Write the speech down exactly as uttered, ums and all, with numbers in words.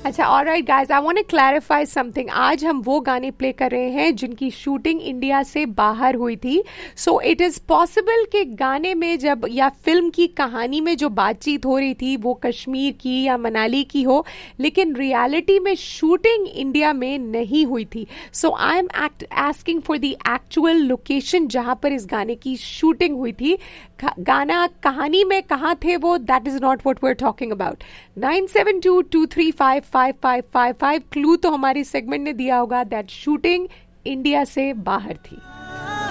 अच्छा, alright guys, I want to clarify something. आज हम वो गाने प्ले कर रहे हैं जिनकी शूटिंग इंडिया से बाहर हुई थी. सो इट इज पॉसिबल कि गाने में जब या फिल्म की कहानी में जो बातचीत हो रही थी वो कश्मीर की या मनाली की हो, लेकिन रियलिटी में शूटिंग इंडिया में नहीं हुई थी. सो I am asking for the actual location जहां पर इस गाने की शूटिंग हुई थी. गाना कहानी में कहाँ थे वो, that is not what we are talking about. Nine seven to to three five five five five five. Clue तो हमारी सेगमेंट ने दिया होगा दैट शूटिंग इंडिया से बाहर थी.